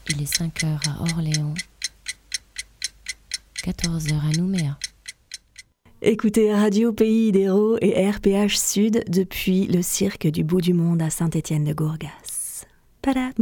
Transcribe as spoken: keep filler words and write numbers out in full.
Il est cinq heures à Orléans, quatorze heures à Nouméa. Écoutez Radio Pays d'Hérault et R P H Sud depuis le cirque du bout du monde à Saint-Étienne-de-Gourgas. Pada.